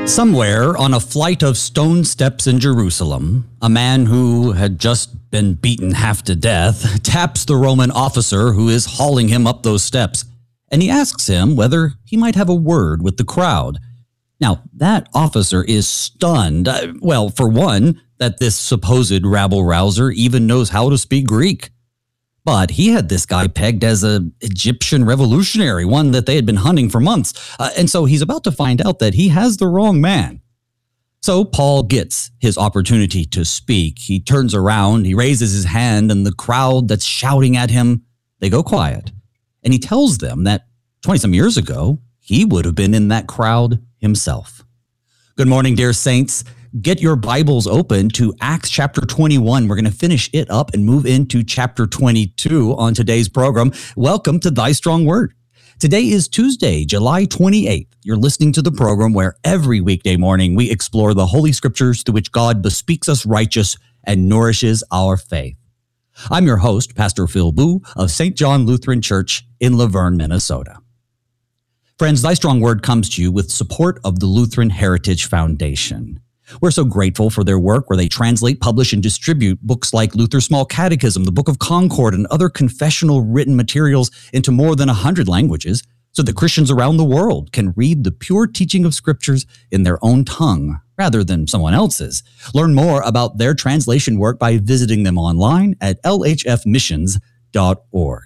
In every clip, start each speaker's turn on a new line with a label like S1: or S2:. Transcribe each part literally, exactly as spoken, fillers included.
S1: Somewhere on a flight of stone steps in Jerusalem, a man who had just been beaten half to death taps the Roman officer who is hauling him up those steps, and he asks him whether he might have a word with the crowd. Now, that officer is stunned. Uh, well, for one, that this supposed rabble-rouser even knows how to speak Greek. But he had this guy pegged as an Egyptian revolutionary, one that they had been hunting for months. Uh, and so he's about to find out that he has the wrong man. So Paul gets his opportunity to speak. He turns around, he raises his hand, and the crowd that's shouting at him, they go quiet. And he tells them that twenty-some years ago, he would have been in that crowd himself. Good morning, dear saints. Get your Bibles open to Acts chapter twenty-one. We're going to finish it up and move into chapter twenty-two on today's program. Welcome to Thy Strong Word. Today is Tuesday, July twenty-eighth. You're listening to the program where every weekday morning we explore the Holy Scriptures through which God bespeaks us righteous and nourishes our faith. I'm your host, Pastor Phil Boo of Saint John Lutheran Church in Laverne, Minnesota. Friends, Thy Strong Word comes to you with support of the Lutheran Heritage Foundation. We're so grateful for their work where they translate, publish, and distribute books like Luther's Small Catechism, the Book of Concord, and other confessional written materials into more than one hundred languages so that Christians around the world can read the pure teaching of Scriptures in their own tongue rather than someone else's. Learn more about their translation work by visiting them online at l h f missions dot org.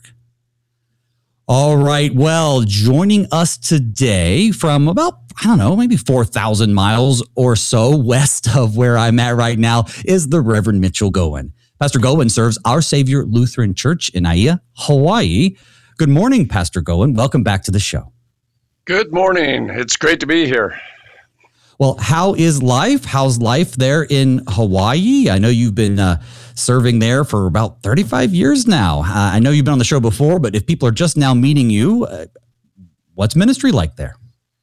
S1: All right, well, joining us today from about, I don't know, maybe four thousand miles or so west of where I'm at right now is the Reverend Mitchell Goen. Pastor Goen serves Our Savior Lutheran Church in Aiea, Hawaii. Good morning, Pastor Goen. Welcome back to the show.
S2: Good morning. It's great to be here.
S1: Well, how is life? How's life there in Hawaii? I know you've been uh, serving there for about thirty-five years now. Uh, I know you've been on the show before, but if people are just now meeting you, uh, what's ministry like there?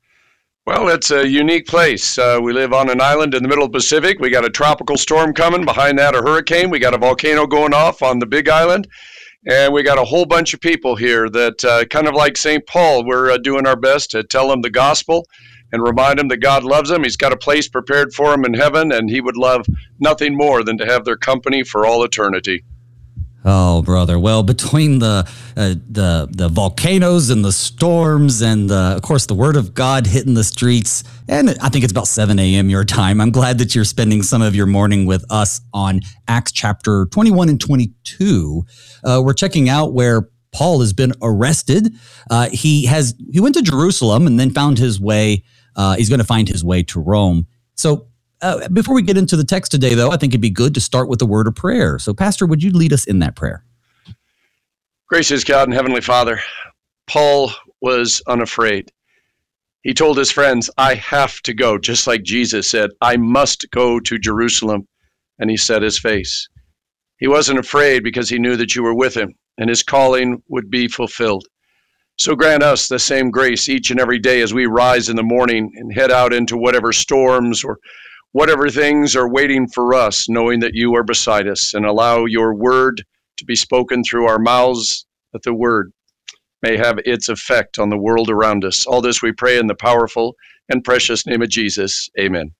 S2: Well, it's a unique place. Uh, we live on an island in the middle of the Pacific. We got a tropical storm coming. Behind that, a hurricane. We got a volcano going off on the big island. And we got a whole bunch of people here that uh, kind of like Saint Paul, we're uh, doing our best to tell them the gospel and remind them that God loves them. He's got a place prepared for them in heaven, and he would love nothing more than to have their company for all eternity.
S1: Oh, brother. Well, between the uh, the the volcanoes and the storms and, uh, of course, the Word of God hitting the streets, and I think it's about seven a.m. your time, I'm glad that you're spending some of your morning with us on Acts chapter twenty-one and twenty-two. Uh, we're checking out where Paul has been arrested. Uh, he has he went to Jerusalem and then found his way. Uh, he's going to find his way to Rome. So uh, before we get into the text today, though, I think it'd be good to start with a word of prayer. So, Pastor, would you lead us in that prayer?
S2: Gracious God and Heavenly Father, Paul was unafraid. He told his friends, I have to go, just like Jesus said, I must go to Jerusalem. And he set his face. He wasn't afraid because he knew that you were with him and his calling would be fulfilled. So grant us the same grace each and every day as we rise in the morning and head out into whatever storms or whatever things are waiting for us, knowing that you are beside us, and allow your word to be spoken through our mouths, that the word may have its effect on the world around us. All this we pray in the powerful and precious name of Jesus. Amen.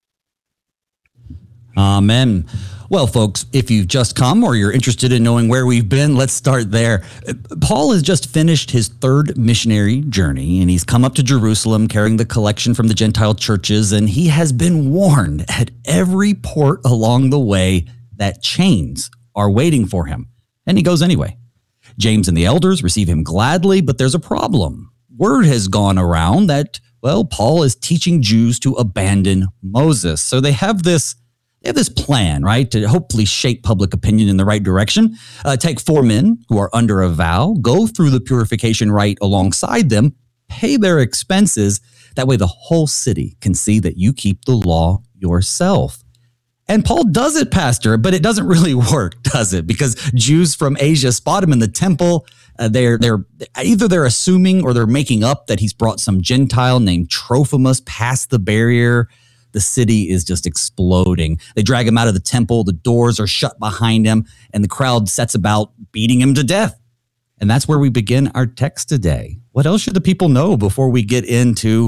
S1: Amen. Well, folks, if you've just come or you're interested in knowing where we've been, let's start there. Paul has just finished his third missionary journey, and he's come up to Jerusalem carrying the collection from the Gentile churches, and he has been warned at every port along the way that chains are waiting for him, and he goes anyway. James and the elders receive him gladly, but there's a problem. Word has gone around that, well, Paul is teaching Jews to abandon Moses, so they have this They have this plan, right, to hopefully shape public opinion in the right direction. Uh, take four men who are under a vow, go through the purification rite alongside them, pay their expenses. That way the whole city can see that you keep the law yourself. And Paul does it, Pastor, but it doesn't really work, does it? Because Jews from Asia spot him in the temple. Uh, they're they're either they're assuming or they're making up that he's brought some Gentile named Trophimus past the barrier. The city is just exploding. They drag him out of the temple. The doors are shut behind him, and the crowd sets about beating him to death. And that's where we begin our text today. What else should the people know before we get into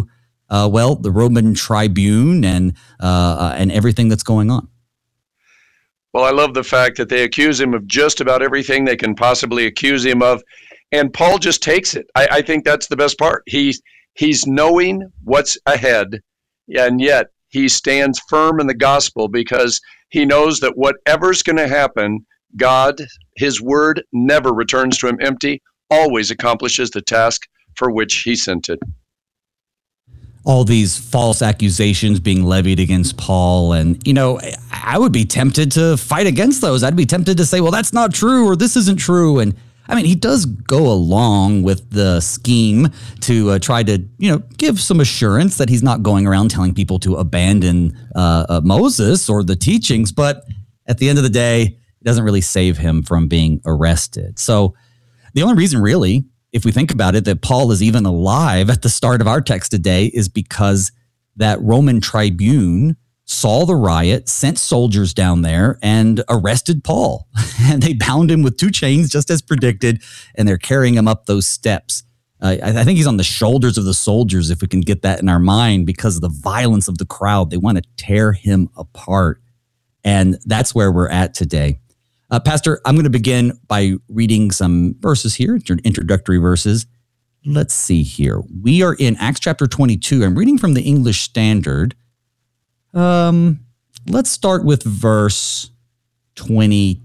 S1: uh, well, the Roman tribune and uh, and everything that's going on.
S2: Well, I love the fact that they accuse him of just about everything they can possibly accuse him of, and Paul just takes it. I, I think that's the best part. He's he's knowing what's ahead, and yet he stands firm in the gospel because he knows that whatever's going to happen, God, his word never returns to him empty, always accomplishes the task for which he sent it.
S1: All these false accusations being levied against Paul. And, you know, I would be tempted to fight against those. I'd be tempted to say, well, that's not true, or this isn't true. And I mean, he does go along with the scheme to uh, try to, you know, give some assurance that he's not going around telling people to abandon uh, uh, Moses or the teachings. But at the end of the day, it doesn't really save him from being arrested. So the only reason really, if we think about it, that Paul is even alive at the start of our text today is because that Roman tribune saw the riot, sent soldiers down there, and arrested Paul. And they bound him with two chains, just as predicted, and they're carrying him up those steps. Uh, I, I think he's on the shoulders of the soldiers, if we can get that in our mind, because of the violence of the crowd. They want to tear him apart. And that's where we're at today. Uh, Pastor, I'm going to begin by reading some verses here, introductory verses. Let's see here. We are in Acts chapter twenty-two. I'm reading from the English Standard. Um, let's start with verse twenty-two.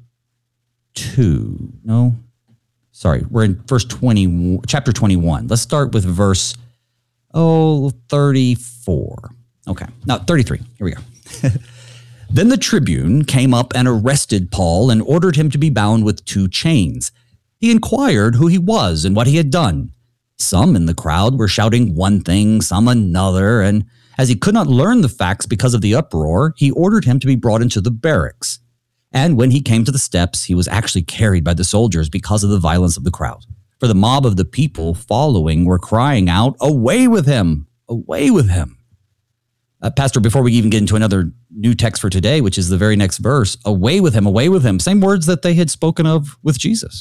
S1: No, sorry, we're in verse twenty, chapter twenty-one. Let's start with verse, oh, thirty-four. Okay, no, thirty-three. Here we go. Then the tribune came up and arrested Paul and ordered him to be bound with two chains. He inquired who he was and what he had done. Some in the crowd were shouting one thing, some another, and as he could not learn the facts because of the uproar, he ordered him to be brought into the barracks. And when he came to the steps, he was actually carried by the soldiers because of the violence of the crowd. For the mob of the people following were crying out, "Away with him! Away with him!" Uh, Pastor, before we even get into another new text for today, which is the very next verse, away with him, away with him. Same words that they had spoken of with Jesus.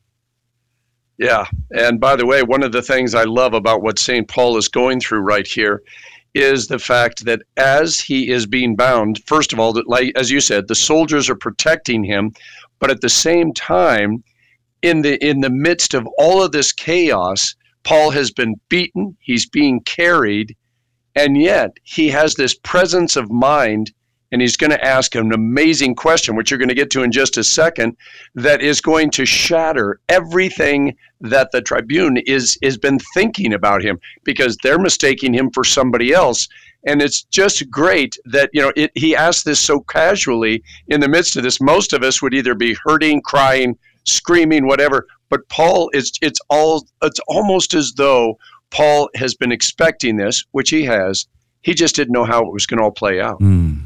S2: Yeah. And by the way, one of the things I love about what Saint Paul is going through right here is the fact that as he is being bound, first of all, that, like, as you said, the soldiers are protecting him, but at the same time, in the in the midst of all of this chaos, Paul has been beaten, he's being carried, and yet he has this presence of mind, and he's going to ask an amazing question, which you're going to get to in just a second, that is going to shatter everything that the tribune is has been thinking about him, because they're mistaking him for somebody else. And it's just great that, you know, it, he asked this so casually in the midst of this. Most of us would either be hurting, crying, screaming, whatever. But Paul, is it's all it's almost as though Paul has been expecting this, which he has. He just didn't know how it was going to all play out.
S1: Mm.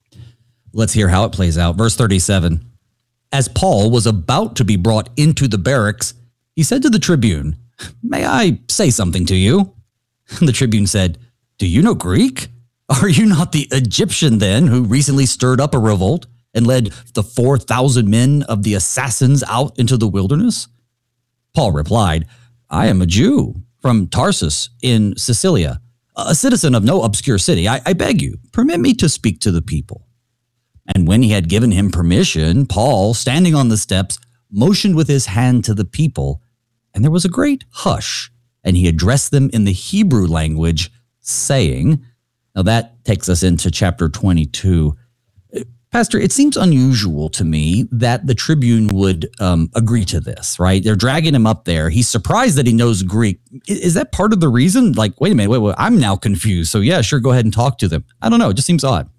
S1: Let's hear how it plays out. Verse thirty-seven. As Paul was about to be brought into the barracks, he said to the tribune, "May I say something to you?" The tribune said, "Do you know Greek? Are you not the Egyptian then who recently stirred up a revolt and led the four thousand men of the assassins out into the wilderness?" Paul replied, "I am a Jew from Tarsus in Cilicia, a citizen of no obscure city. I, I beg you, permit me to speak to the people." And when he had given him permission, Paul, standing on the steps, motioned with his hand to the people, and there was a great hush, and he addressed them in the Hebrew language, saying, now that takes us into chapter twenty-two. Pastor, it seems unusual to me that the tribune would um, agree to this, right? They're dragging him up there. He's surprised that he knows Greek. Is that part of the reason? Like, wait a minute, wait, wait, I'm now confused. So yeah, sure, go ahead and talk to them. I don't know. It just seems odd.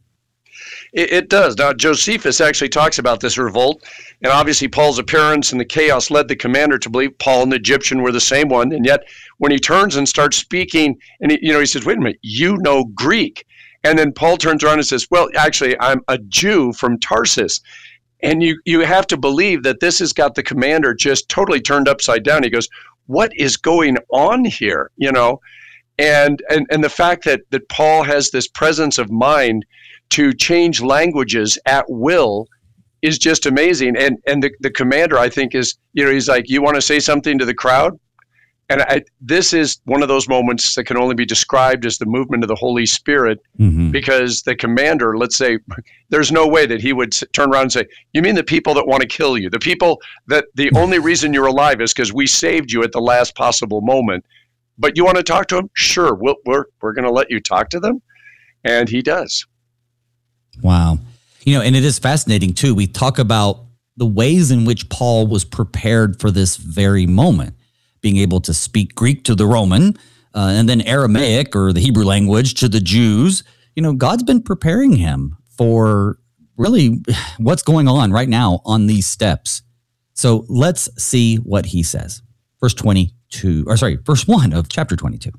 S2: It, it does. Now, Josephus actually talks about this revolt, and obviously Paul's appearance and the chaos led the commander to believe Paul and the Egyptian were the same one. And yet, when he turns and starts speaking, and he, you know, he says, "Wait a minute, you know Greek." And then Paul turns around and says, "Well, actually, I'm a Jew from Tarsus." And you you have to believe that this has got the commander just totally turned upside down. He goes, "What is going on here?" You know, and and and the fact that that Paul has this presence of mind to change languages at will is just amazing. And and the, the commander, I think, is, you know, he's like, "You want to say something to the crowd?" And I, this is one of those moments that can only be described as the movement of the Holy Spirit, mm-hmm. because the commander, let's say, there's no way that he would turn around and say, you mean the people that want to kill you, the people that the only reason you're alive is because we saved you at the last possible moment, but you want to talk to them? Sure, we'll, we're, we're going to let you talk to them. And he does.
S1: Wow. You know, and it is fascinating too. We talk about the ways in which Paul was prepared for this very moment, being able to speak Greek to the Roman, uh, and then Aramaic or the Hebrew language to the Jews. You know, God's been preparing him for really what's going on right now on these steps. So let's see what he says. Verse twenty-two, or sorry, verse one of chapter twenty-two.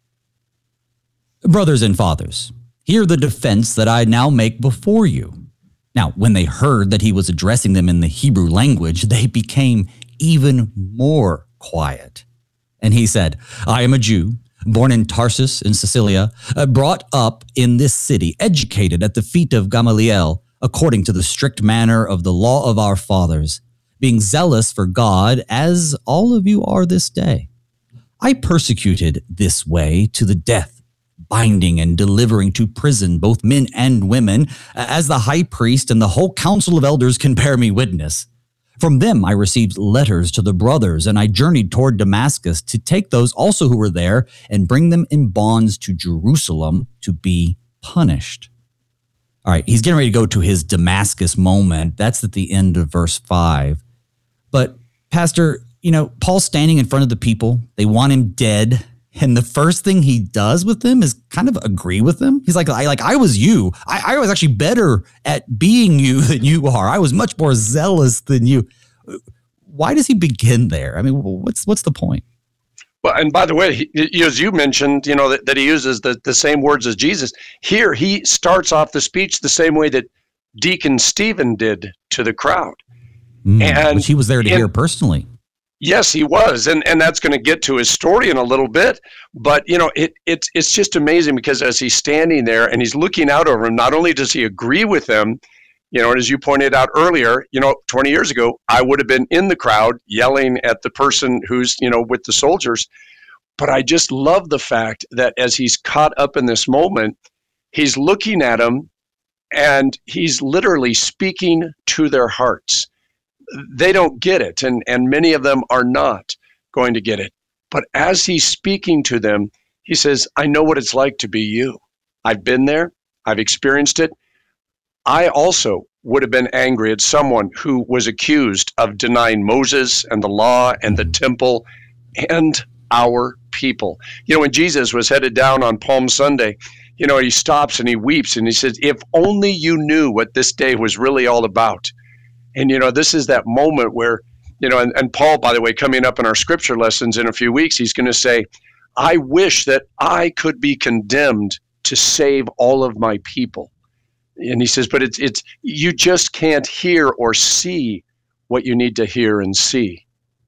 S1: Brothers and fathers, hear the defense that I now make before you. Now, when they heard that he was addressing them in the Hebrew language, they became even more quiet. And he said, I am a Jew, born in Tarsus in Cilicia, uh, brought up in this city, educated at the feet of Gamaliel, according to the strict manner of the law of our fathers, being zealous for God, as all of you are this day. I persecuted this way to the death, binding and delivering to prison both men and women, as the high priest and the whole council of elders can bear me witness. From them I received letters to the brothers, and I journeyed toward Damascus to take those also who were there and bring them in bonds to Jerusalem to be punished. All right, he's getting ready to go to his Damascus moment. That's at the end of verse five. But Pastor, you know, Paul's standing in front of the people. They want him dead. And the first thing he does with them is kind of agree with them. He's like, I like I was you. I, I was actually better at being you than you are. I was much more zealous than you. Why does he begin there? I mean, what's what's the point?
S2: Well, and by the way, he, as you mentioned, you know, that, that he uses the, the same words as Jesus. Here, he starts off the speech the same way that Deacon Stephen did to the crowd.
S1: Mm, and which he was there to and, hear personally.
S2: Yes, he was, and and that's going to get to his story in a little bit. But you know, it it's it's just amazing because as he's standing there and he's looking out over him, not only does he agree with them, you know, and as you pointed out earlier, you know, twenty years ago, I would have been in the crowd yelling at the person who's, you know, with the soldiers. But I just love the fact that as he's caught up in this moment, he's looking at them and he's literally speaking to their hearts. They don't get it, and, and many of them are not going to get it. But as he's speaking to them, he says, I know what it's like to be you. I've been there. I've experienced it. I also would have been angry at someone who was accused of denying Moses and the law and the temple and our people. You know, when Jesus was headed down on Palm Sunday, you know, he stops and he weeps and he says, if only you knew what this day was really all about. And, you know, this is that moment where, you know, and, and Paul, by the way, coming up in our scripture lessons in a few weeks, he's going to say, I wish that I could be condemned to save all of my people. And he says, but it's, it's, you just can't hear or see what you need to hear and see.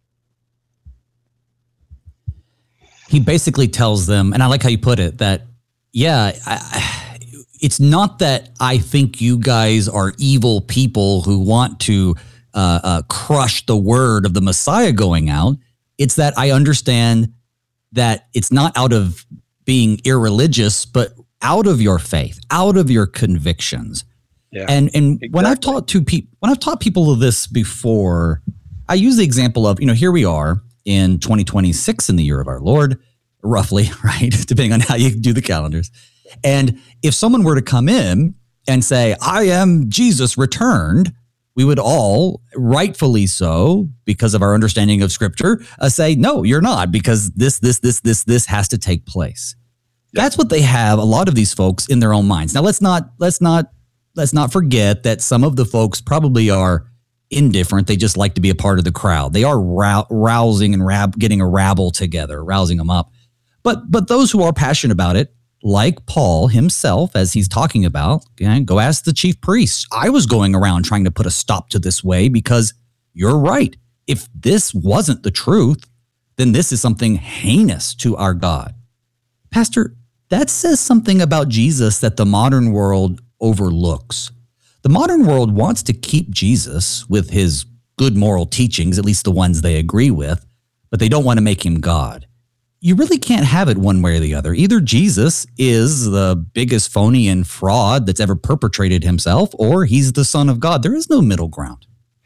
S1: He basically tells them, and I like how you put it, that, yeah, I, it's not that I think you guys are evil people who want to uh, uh, crush the word of the Messiah going out. It's that I understand that it's not out of being irreligious, but out of your faith, out of your convictions. Yeah, and and exactly. when I've taught to people, when I've taught people of this before, I use the example of, you know, here we are in twenty twenty-six in the year of our Lord, roughly, right? Depending on how you do the calendars. And if someone were to come in and say, I am Jesus returned, we would all, rightfully so, because of our understanding of Scripture, uh, say, no, you're not, because this, this, this, this, this has to take place. Yeah. That's what they have, a lot of these folks, in their own minds. Now, let's not, let's not, let's not forget that some of the folks probably are indifferent. They just like to be a part of the crowd. They are rou- rousing and rab- getting a rabble together, rousing them up. But, but those who are passionate about it, like Paul himself, as he's talking about, okay, go ask the chief priests. I was going around trying to put a stop to this way because you're right. If this wasn't the truth, then this is something heinous to our God. Pastor, that says something about Jesus that the modern world overlooks. The modern world wants to keep Jesus with his good moral teachings, at least the ones they agree with, but they don't want to make him God. you really can't have it one way or the other. Either Jesus is the biggest phony and fraud that's ever perpetrated himself, or he's the Son of God. There is no middle ground.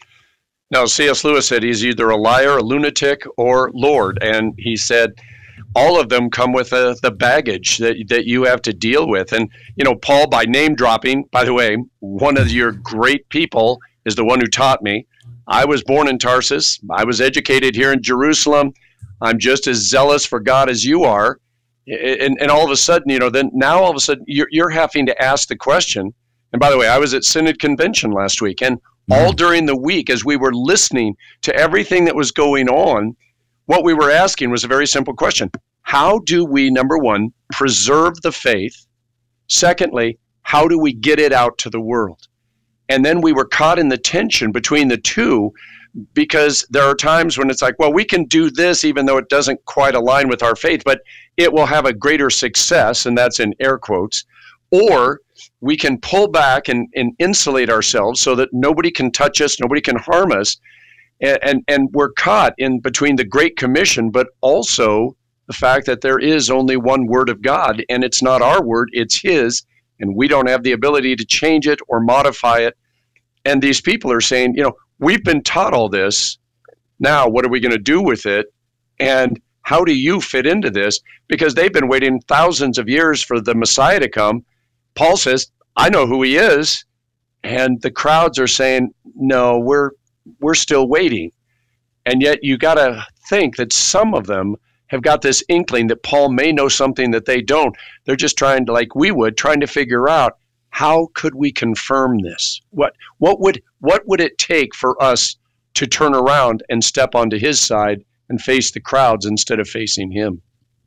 S2: Now, C S Lewis said he's either a liar, a lunatic, or Lord. And he said all of them come with a, the baggage that, that you have to deal with. And, you know, Paul, by name dropping, by the way, one of your great people is the one who taught me. I was born in Tarsus. I was educated here in Jerusalem. I'm just as zealous for God as you are. And, and all of a sudden, you know, then now all of a sudden you're, you're having to ask the question. And by the way, I was at Synod Convention last week, and all during the week, as we were listening to everything that was going on, what we were asking was a very simple question. How do we, number one, preserve the faith? Secondly, how do we get it out to the world? And then we were caught in the tension between the two, because there are times when it's like, well, we can do this even though it doesn't quite align with our faith, but it will have a greater success, and that's in air quotes. Or we can pull back and, and insulate ourselves so that nobody can touch us, nobody can harm us. And, and, and we're caught in between the Great Commission, but also the fact that there is only one word of God, and it's not our word, it's his, and we don't have the ability to change it or modify it. And these people are saying, you know, we've been taught all this. Now, what are we going to do with it? And how do you fit into this? Because they've been waiting thousands of years for the Messiah to come. Paul says, I know who he is. And the crowds are saying, no, we're we're still waiting. And yet you got to think that some of them have got this inkling that Paul may know something that they don't. They're just trying to, like we would, trying to figure out, how could we confirm this? What what would what would it take for us to turn around and step onto his side and face the crowds instead of facing him?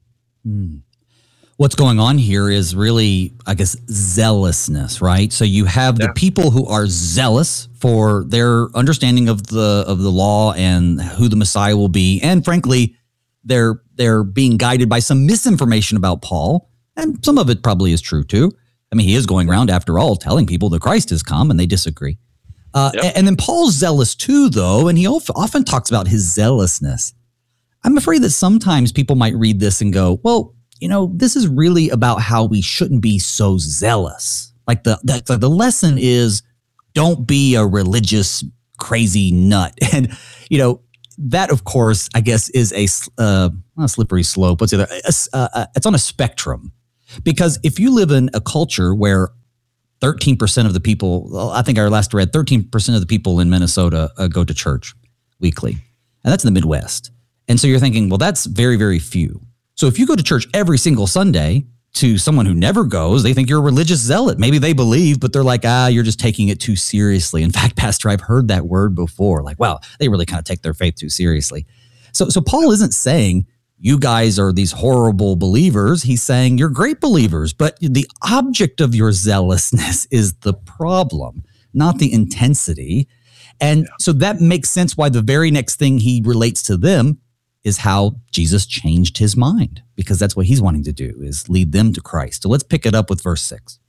S1: Hmm. What's going on here is really, I guess, zealousness, right? So you have the
S2: Yeah.
S1: people who are zealous for their understanding of the of the law and who the Messiah will be, and frankly, they're they're being guided by some misinformation about Paul, and some of it probably is true too. I mean, he is going around, after all, telling people that Christ has come, and they disagree. Uh,
S2: Yep.
S1: And then Paul's zealous too, though, and he of- often talks about his zealousness. I'm afraid that sometimes people might read this and go, well, you know, this is really about how we shouldn't be so zealous. Like the the, the lesson is, don't be a religious crazy nut. And, you know, that, of course, I guess is a, uh, not a slippery slope. What's the other? Uh, uh, it's on a spectrum. Because if you live in a culture where thirteen percent of the people, well, I think our last read, thirteen percent of the people in Minnesota uh, go to church weekly. And that's in the Midwest. And so you're thinking, well, that's very, very few. So if you go to church every single Sunday to someone who never goes, they think you're a religious zealot. Maybe they believe, but they're like, ah, you're just taking it too seriously. In fact, Pastor, I've heard that word before. Like, wow, they really kind of take their faith too seriously. So, so Paul isn't saying you guys are these horrible believers. He's saying you're great believers, but the object of your zealousness is the problem, not the intensity. And yeah. So that makes sense why the very next thing he relates to them is how Jesus changed his mind, because that's what he's wanting to do, is lead them to Christ. So let's pick it up with verse six.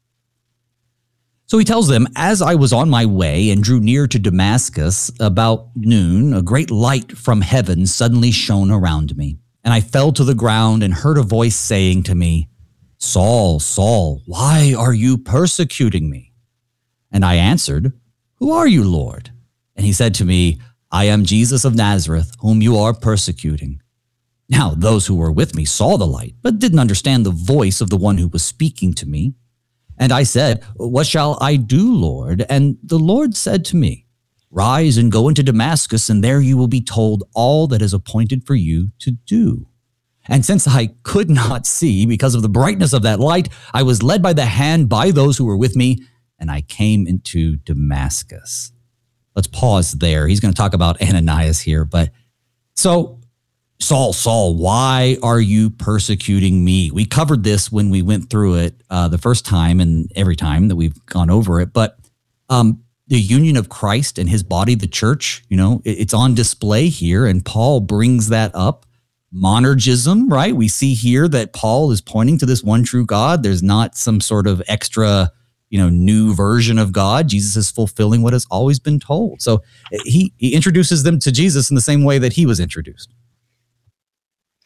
S1: So he tells them, as I was on my way and drew near to Damascus about noon, a great light from heaven suddenly shone around me. And I fell to the ground and heard a voice saying to me, Saul, Saul, why are you persecuting me? And I answered, Who are you, Lord? And he said to me, I am Jesus of Nazareth, whom you are persecuting. Now, those who were with me saw the light, but didn't understand the voice of the one who was speaking to me. And I said, What shall I do, Lord? And the Lord said to me, Rise and go into Damascus, and there you will be told all that is appointed for you to do. And since I could not see because of the brightness of that light, I was led by the hand by those who were with me, and I came into Damascus. Let's pause there. He's going to talk about Ananias here. But so, Saul, Saul, why are you persecuting me? We covered this when we went through it uh, the first time and every time that we've gone over it. But um, the union of Christ and his body, the church, you know, it, it's on display here. And Paul brings that up. Monergism, right? We see here that Paul is pointing to this one true God. There's not some sort of extra, you know, new version of God. Jesus is fulfilling what has always been told. So he, he introduces them to Jesus in the same way that he was introduced.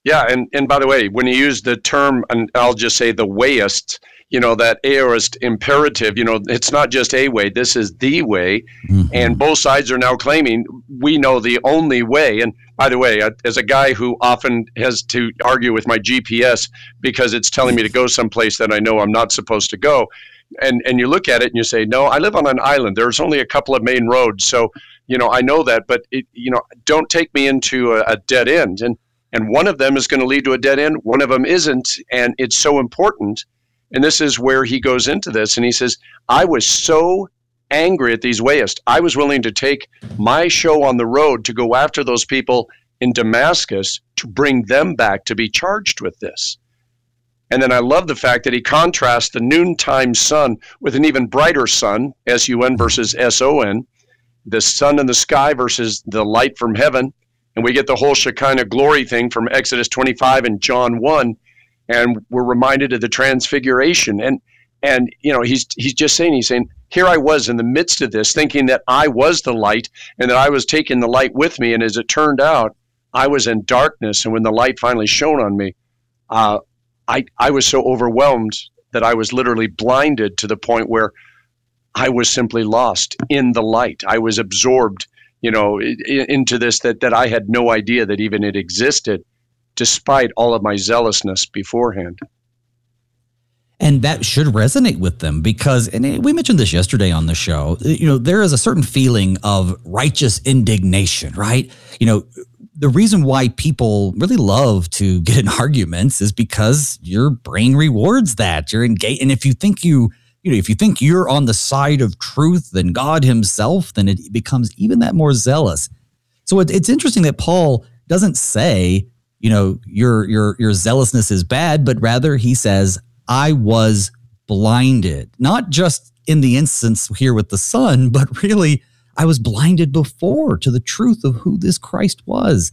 S2: Yeah, and, and by the way, when you use the term, and I'll just say the wayest, you know, that aorist imperative, you know, it's not just a way, this is the way. Mm-hmm. And both sides are now claiming we know the only way. And by the way, as a guy who often has to argue with my G P S because it's telling me to go someplace that I know I'm not supposed to go, and, and you look at it and you say, no, I live on an island. There's only a couple of main roads. So, you know, I know that, but, it, you know, don't take me into a, a dead end. And And one of them is going to lead to a dead end. One of them isn't. And it's so important. And this is where he goes into this. And he says, I was so angry at these wayists. I was willing to take my show on the road to go after those people in Damascus to bring them back to be charged with this. And then I love the fact that he contrasts the noontime sun with an even brighter sun, S U N versus S O N, the sun in the sky versus the light from heaven. And we get the whole Shekinah glory thing from Exodus twenty-five and John one, and we're reminded of the transfiguration. And and you know, he's he's just saying, he's saying, here I was in the midst of this, thinking that I was the light and that I was taking the light with me. And as it turned out, I was in darkness. And when the light finally shone on me, uh, I I was so overwhelmed that I was literally blinded to the point where I was simply lost in the light. I was absorbed, you know, into this that, that I had no idea that even it existed, despite all of my zealousness beforehand.
S1: And that should resonate with them because, and we mentioned this yesterday on the show, you know, there is a certain feeling of righteous indignation, right? You know, the reason why people really love to get in arguments is because your brain rewards that. You're engaged. And if you think you, you know, if you think you're on the side of truth than God himself, then it becomes even that more zealous. So it, it's interesting that Paul doesn't say, you know, your your your zealousness is bad, but rather he says, I was blinded. Not just in the instance here with the sun, but really I was blinded before to the truth of who this Christ was.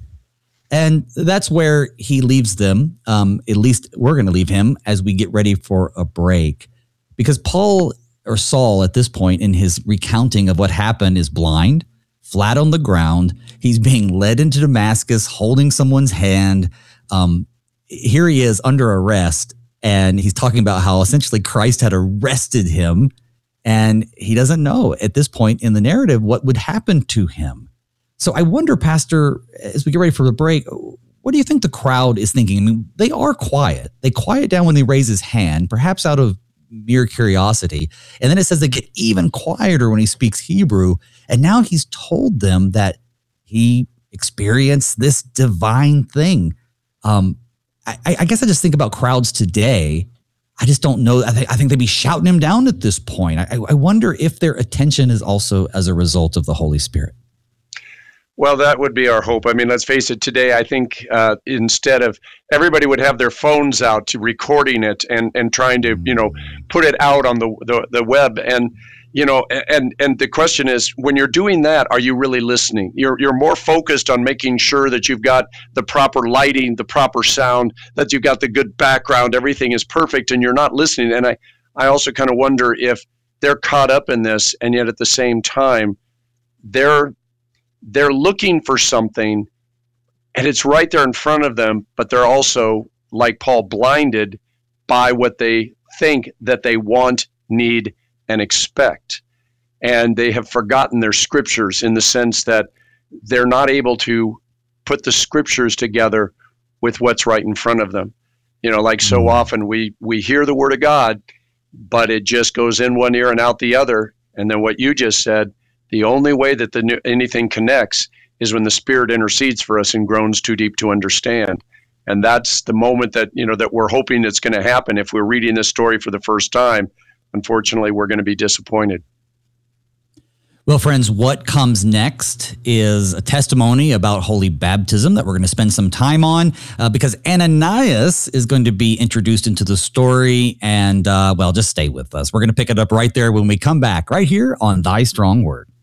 S1: And that's where he leaves them. Um, at least we're going to leave him as we get ready for a break. Because Paul or Saul at this point in his recounting of what happened is blind, flat on the ground. He's being led into Damascus, holding someone's hand. Um, here he is under arrest, and he's talking about how essentially Christ had arrested him, and he doesn't know at this point in the narrative what would happen to him. So I wonder, Pastor, as we get ready for the break, what do you think the crowd is thinking? I mean, they are quiet. They quiet down when they raise his hand, perhaps out of mere curiosity. And then it says they get even quieter when he speaks Hebrew. And now he's told them that he experienced this divine thing. Um, I, I guess I just think about crowds today. I just don't know. I, th- I think they'd be shouting him down at this point. I, I wonder if their attention is also as a result of the Holy Spirit.
S2: Well, that would be our hope. I mean, let's face it, today, I think uh, instead of everybody would have their phones out to recording it and, and trying to, you know, put it out on the, the, the web. And, you know, and, and the question is, when you're doing that, are you really listening? You're, you're more focused on making sure that you've got the proper lighting, the proper sound, that you've got the good background, everything is perfect, and you're not listening. And I, I also kind of wonder if they're caught up in this, and yet at the same time, they're They're looking for something, and it's right there in front of them, but they're also, like Paul, blinded by what they think that they want, need, and expect. And they have forgotten their scriptures in the sense that they're not able to put the scriptures together with what's right in front of them. You know, like so often we, we hear the word of God, but it just goes in one ear and out the other. And then what you just said, the only way that the new, anything connects is when the Spirit intercedes for us and groans too deep to understand. And that's the moment that, you know, that we're hoping it's going to happen. If we're reading this story for the first time, unfortunately, we're going to be disappointed.
S1: Well, friends, what comes next is a testimony about holy baptism that we're going to spend some time on uh, because Ananias is going to be introduced into the story. And, uh, well, just stay with us. We're going to pick it up right there when we come back, right here on Thy Strong Word.